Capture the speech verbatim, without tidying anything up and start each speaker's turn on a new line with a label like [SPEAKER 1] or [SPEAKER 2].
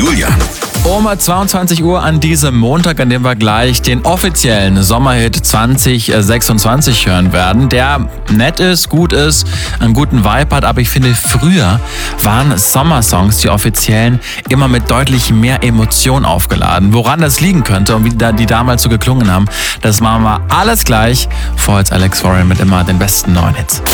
[SPEAKER 1] Julian.
[SPEAKER 2] Um zweiundzwanzig Uhr an diesem Montag, an dem wir gleich den offiziellen Sommerhit zwanzig sechsundzwanzig hören werden, der nett ist, gut ist, einen guten Vibe hat, aber ich finde, früher waren Sommersongs, die offiziellen, immer mit deutlich mehr Emotion aufgeladen. Woran das liegen könnte und wie die damals so geklungen haben, das machen wir alles gleich. Vorher jetzt Alex Warren mit immer den besten neuen Hits.